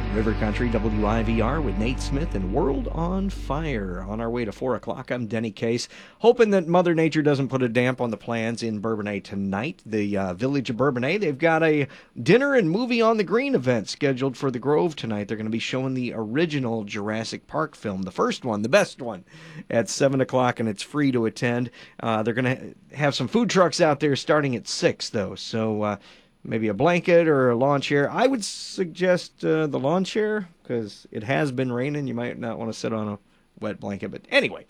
River Country, WIVR with Nate Smith and World on Fire. On our way to 4 o'clock, I'm Denny Case, hoping that Mother Nature doesn't put a damp on the plans in Bourbonnais tonight. The Village of Bourbonnais, they've got a dinner and movie on the green event scheduled for the Grove tonight. They're going to be showing the original Jurassic Park film, the first one, the best one, at 7 o'clock, and it's free to attend. They're going to have some food trucks out there starting at 6, though, so maybe a blanket or a lawn chair. I would suggest the lawn chair because it has been raining. You might not want to sit on a wet blanket. But anyway,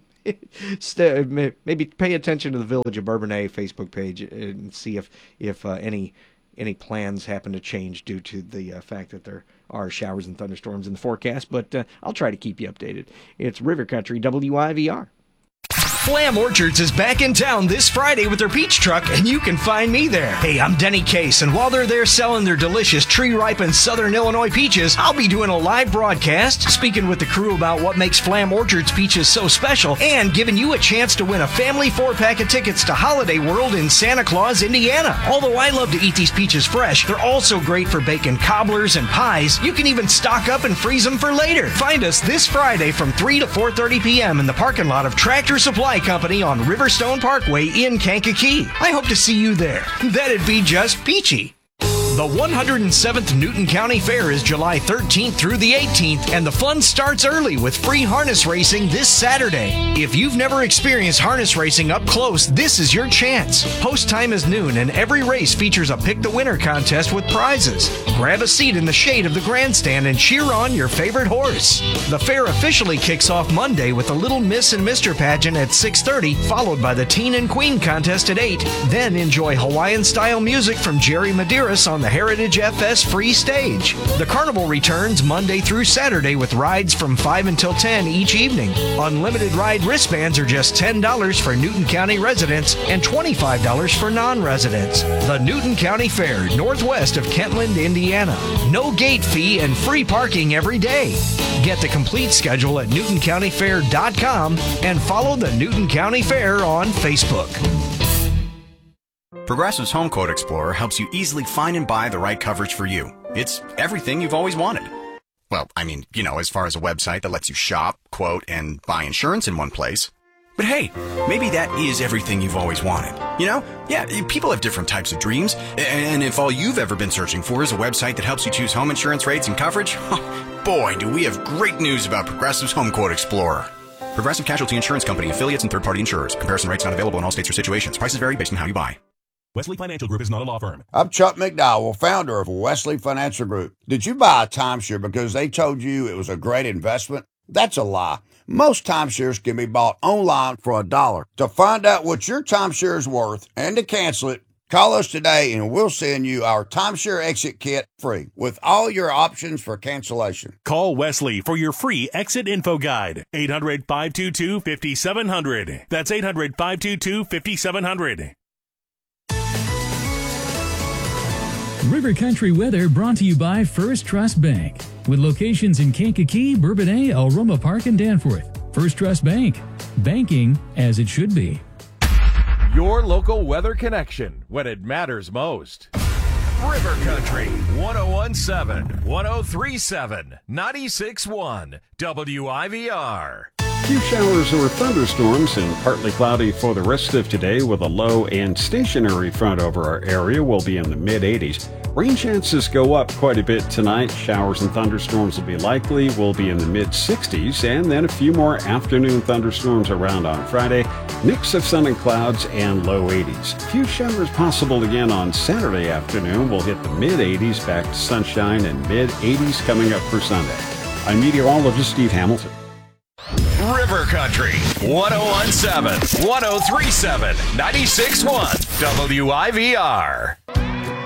maybe pay attention to the Village of Bourbonnais Facebook page and see if any plans happen to change due to the fact that there are showers and thunderstorms in the forecast. But I'll try to keep you updated. It's River Country, WIVR. Flam Orchards is back in town this Friday with their peach truck, and you can find me there. Hey, I'm Denny Case, and while they're there selling their delicious tree-ripened Southern Illinois peaches, I'll be doing a live broadcast, speaking with the crew about what makes Flam Orchards peaches so special, and giving you a chance to win a family 4-pack of tickets to Holiday World in Santa Claus, Indiana. Although I love to eat these peaches fresh, they're also great for baking cobblers and pies. You can even stock up and freeze them for later. Find us this Friday from 3 to 4:30 p.m. in the parking lot of Tractor Supply Company on Riverstone Parkway in Kankakee. I hope to see you there. That'd be just peachy. The 107th Newton County Fair is July 13th through the 18th, and the fun starts early with free harness racing this Saturday. If you've never experienced harness racing up close, this is your chance. Post time is noon, and every race features a Pick the Winner contest with prizes. Grab a seat in the shade of the grandstand and cheer on your favorite horse. The fair officially kicks off Monday with the Little Miss and Mr. pageant at 6:30, followed by the Teen and Queen contest at 8. Then enjoy Hawaiian-style music from Jerry Medeiros on the Heritage FS free stage. The carnival returns Monday through Saturday with rides from 5 until 10 each evening. Unlimited ride wristbands are just $10 for Newton County residents and $25 for non-residents. The Newton County Fair, northwest of Kentland, Indiana. No gate fee and free parking every day. Get the complete schedule at newtoncountyfair.com and follow the Newton County Fair on Facebook. Progressive's Home Quote Explorer helps you easily find and buy the right coverage for you. It's everything you've always wanted. Well, I mean, as far as a website that lets you shop, quote, and buy insurance in one place. But hey, maybe that is everything you've always wanted. Yeah, people have different types of dreams. And if all you've ever been searching for is a website that helps you choose home insurance rates and coverage, boy, do we have great news about Progressive's Home Quote Explorer. Progressive Casualty Insurance Company, affiliates, and third-party insurers. Comparison rates not available in all states or situations. Prices vary based on how you buy. Wesley Financial Group is not a law firm. I'm Chuck McDowell, founder of Wesley Financial Group. Did you buy a timeshare because they told you it was a great investment? That's a lie. Most timeshares can be bought online for $1. To find out what your timeshare is worth and to cancel it, call us today and we'll send you our timeshare exit kit free with all your options for cancellation. Call Wesley for your free exit info guide. 800-522-5700. That's 800-522-5700. River Country weather brought to you by First Trust Bank. With locations in Kankakee, Bourbonnais, Alroma Park, and Danforth. First Trust Bank. Banking as it should be. Your local weather connection when it matters most. River Country, 101.7, 103.7, 96.1, WIVR. Few showers or thunderstorms and partly cloudy for the rest of today with a low and stationary front over our area. Will be in the mid-80s. Rain chances go up quite a bit tonight. Showers and thunderstorms will be likely. We'll be in the mid-60s, and then a few more afternoon thunderstorms around on Friday. Mix of sun and clouds and low 80s. Few showers possible again on Saturday afternoon. We'll hit the mid-80s, back to sunshine, and mid-80s coming up for Sunday. I'm meteorologist Steve Hamilton. River Country, 101.7, 103.7, 96.1, WIVR.